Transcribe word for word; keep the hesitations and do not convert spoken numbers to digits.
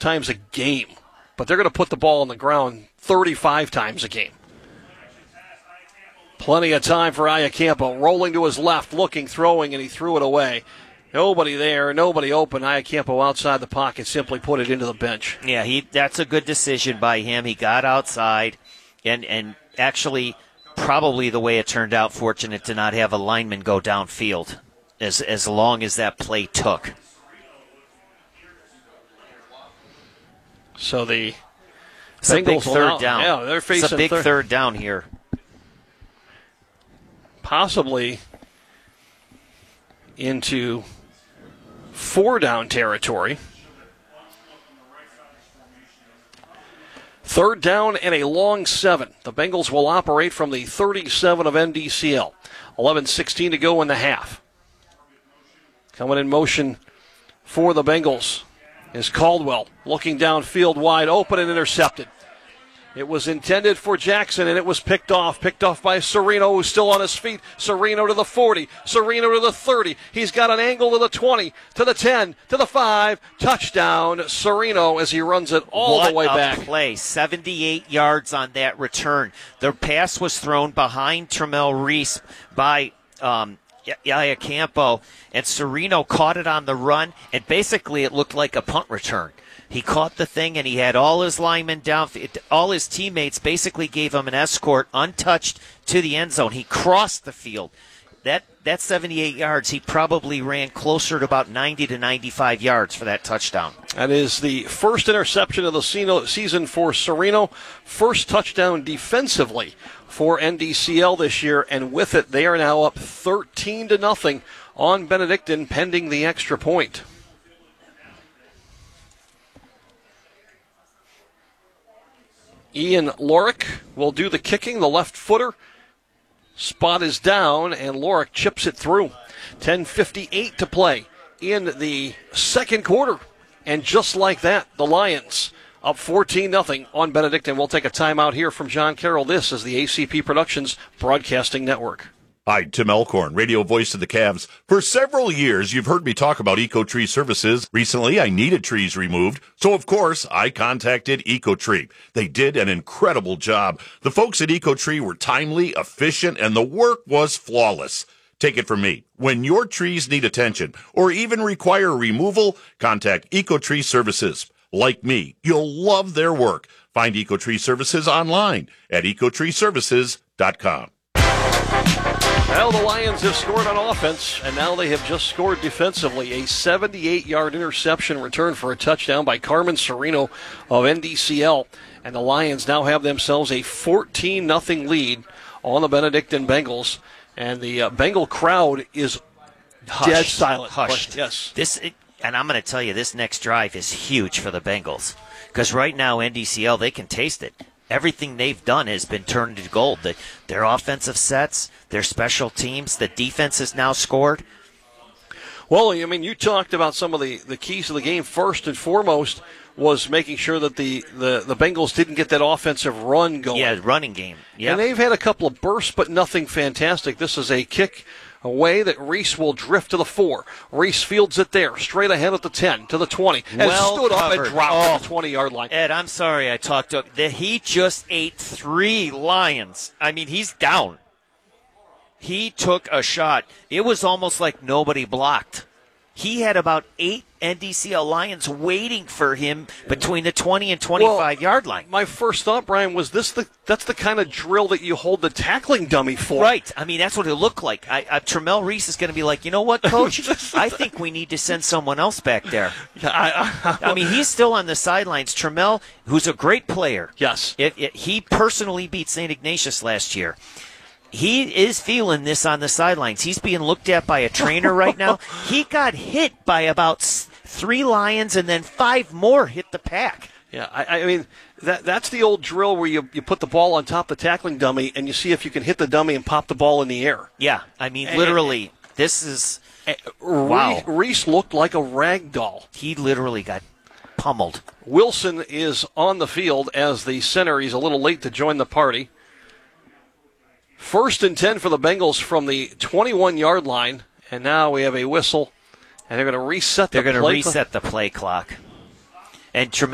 times a game, but they're going to put the ball on the ground thirty-five times a game. Plenty of time for Iacampo. Rolling to his left, looking, throwing, and he threw it away. Nobody there, nobody open. Iacampo outside the pocket, simply put it into the bench. Yeah, he that's a good decision by him. He got outside, and, and actually probably the way it turned out, fortunate to not have a lineman go downfield as, as long as that play took. So the It's a big Bengals will third now- down. Yeah, they're facing it's a big third. third down here. Possibly into four down territory. Third down and a long seven. The Bengals will operate from the thirty-seven of N D C L. eleven sixteen to go in the half. Coming in motion for the Bengals is Caldwell, looking downfield wide open and intercepted. It was intended for Jackson, and it was picked off. Picked off by Serino, who's still on his feet. Serino to the forty. Serino to the thirty. He's got an angle to the twenty, to the ten, to the five. Touchdown, Serino, as he runs it all what the way a back. Play. seventy-eight yards on that return. The pass was thrown behind Tremel Reese by um, Iacampo, and Serino caught it on the run, and basically it looked like a punt return. He caught the thing, and he had all his linemen down. All his teammates basically gave him an escort, untouched, to the end zone. He crossed the field. That that seventy-eight yards, he probably ran closer to about ninety to ninety-five yards for that touchdown. That is the first interception of the season for Serino. First touchdown defensively for N D C L this year, and with it, they are now up thirteen to nothing on Benedictine, pending the extra point. Ian Lorick will do the kicking, the left footer. Spot is down, and Lorick chips it through. ten fifty-eight to play in the second quarter. And just like that, the Lions up fourteen nothing on Benedictine. We'll take a timeout here from John Carroll. This is the A C P Productions Broadcasting Network. Hi, Tim Elkhorn, radio voice of the Cavs. For several years, you've heard me talk about EcoTree services. Recently, I needed trees removed, so of course, I contacted EcoTree. They did an incredible job. The folks at EcoTree were timely, efficient, and the work was flawless. Take it from me. When your trees need attention or even require removal, contact EcoTree Services. Like me, you'll love their work. Find EcoTree Services online at ecotree services dot com. Well, the Lions have scored on offense, and now they have just scored defensively. A seventy-eight-yard interception return for a touchdown by Carmen Serino of N D C L. And the Lions now have themselves a fourteen nothing lead on the Benedictine Bengals. And the uh, Bengal crowd is Hushed. dead silent. Hushed. But, yes. This, and I'm going to tell you, this next drive is huge for the Bengals. Because right now, N D C L, they can taste it. Everything they've done has been turned into gold. The, their offensive sets, their special teams, the defense has now scored. Well, I mean, you talked about some of the, the keys to the game. First and foremost was making sure that the, the, the Bengals didn't get that offensive run going. Yeah, running game. Yep. And they've had a couple of bursts, but nothing fantastic. This is a kick away that Reese will drift to the four. Reese fields it there, straight ahead at the ten, to the twenty, and well stood covered. up and dropped oh. at the twenty-yard line. Ed, I'm sorry I talked up. He just ate three Lions. I mean, he's down. He took a shot. It was almost like nobody blocked. He had about eight N D C L Lions waiting for him between the twenty and twenty-five-yard line. My first thought, Brian, was this the that's the kind of drill that you hold the tackling dummy for. Right. I mean, that's what it looked like. I, I, Tremel Reese is going to be like, you know what, Coach? I think we need to send someone else back there. Yeah, I, I, I mean, he's still on the sidelines. Tremel, who's a great player. Yes. It, it, he personally beat Saint Ignatius last year. He is feeling this on the sidelines. He's being looked at by a trainer right now. He got hit by about three Lions, and then five more hit the pack. Yeah, I, I mean, that that's the old drill where you, you put the ball on top of the tackling dummy, and you see if you can hit the dummy and pop the ball in the air. Yeah, I mean, and, literally, this is and, wow. Reese, Reese looked like a rag doll. He literally got pummeled. Wilson is on the field as the center. He's a little late to join the party. First and ten for the Bengals from the twenty-one-yard line, and now we have a whistle, and they're going to reset the They're going to play reset cl- the play clock. And